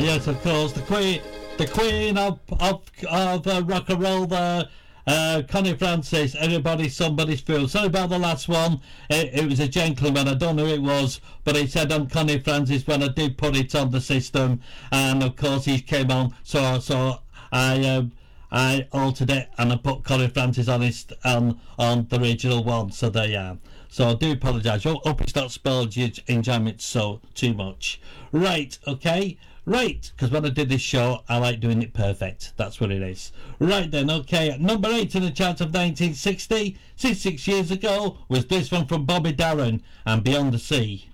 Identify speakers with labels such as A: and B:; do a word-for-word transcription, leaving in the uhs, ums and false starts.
A: yes, of course, the queen, the queen of of of uh, rock and roll there. Uh, Connie Francis, Everybody's Somebody's Fool. Sorry about the last one. It, it was a gentleman, I don't know who it was, but he said I'm Connie Francis when I did put it on the system, and of course he came on, so so I um, I altered it and I put Connie Francis on his on on the original one. So there you are. So I do apologise. I hope it's not spoiled your enjoyment so too much. Right, okay. Right, because when I did this show, I like doing it perfect. That's what it is. Right then, okay. At number eight in the chart of nineteen sixty, sixty-six years ago, was this one from Bobby Darin and Beyond the Sea.